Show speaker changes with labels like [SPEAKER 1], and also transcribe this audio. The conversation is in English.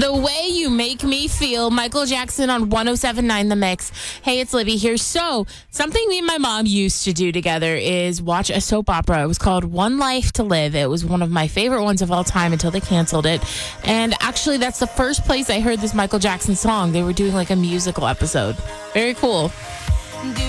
[SPEAKER 1] The Way You Make Me Feel, Michael Jackson on 107.9 The Mix. Hey, it's Libby here. So, something me and my mom used to do together is watch a soap opera. It was called One Life to Live. It was one of my favorite ones of all time until they canceled it. And actually, that's the first place I heard this Michael Jackson song. They were doing like a musical episode. Very cool.